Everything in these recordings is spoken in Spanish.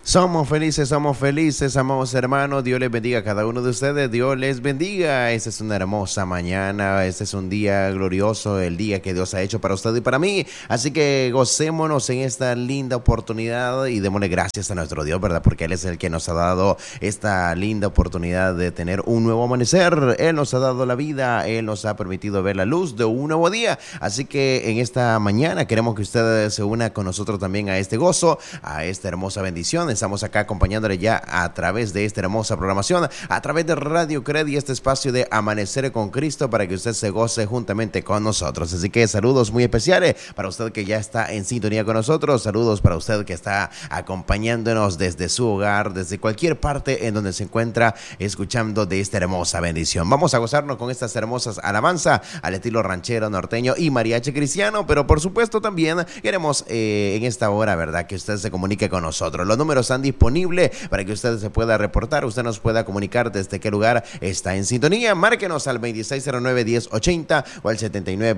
Somos felices, amados hermanos. Dios les bendiga a cada uno de ustedes. Dios les bendiga. Esta es una hermosa mañana. Este es un día glorioso, el día que Dios ha hecho para usted y para mí. Así que gocémonos en esta linda oportunidad y démosle gracias a nuestro Dios, ¿verdad? Porque Él es el que nos ha dado esta linda oportunidad de tener un nuevo amanecer. Él nos ha dado la vida. Él nos ha permitido ver la luz de un nuevo día. Así que en esta mañana queremos que usted se una con nosotros también a este gozo, a esta hermosa bendición. Estamos acá acompañándole ya a través de esta hermosa programación, a través de Radio Cred y este espacio de Amanecer con Cristo para que usted se goce juntamente con nosotros. Así que saludos muy especiales para usted que ya está en sintonía con nosotros. Saludos para usted que está acompañándonos desde su hogar, desde cualquier parte en donde se encuentra escuchando de esta hermosa bendición. Vamos a gozarnos con estas hermosas alabanzas al estilo ranchero, norteño y mariachi cristiano, pero por supuesto también queremos en esta hora, ¿verdad?, que usted se comunique con nosotros. Los números están disponibles para que usted se pueda reportar, usted nos pueda comunicar desde qué lugar está en sintonía. Márquenos al 2609-1080 o al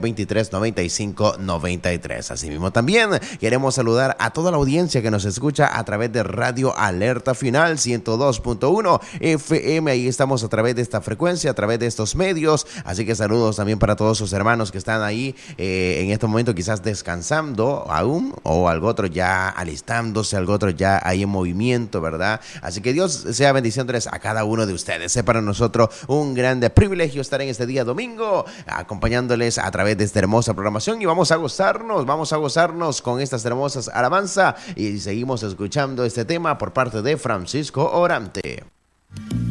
7923-9593. Asimismo también queremos saludar a toda la audiencia que nos escucha a través de Radio Alerta Final 102.1 FM. Ahí estamos a través de esta frecuencia, a través de estos medios. Así que saludos también para todos sus hermanos que están ahí en este momento quizás descansando aún, o algo otro ya alistándose, algo otro ya ahí en movimiento, ¿verdad? Así que Dios sea bendiciéndoles a cada uno de ustedes. Es para nosotros un grande privilegio estar en este día domingo acompañándoles a través de esta hermosa programación y vamos a gozarnos con estas hermosas alabanzas y seguimos escuchando este tema por parte de Francisco Orante.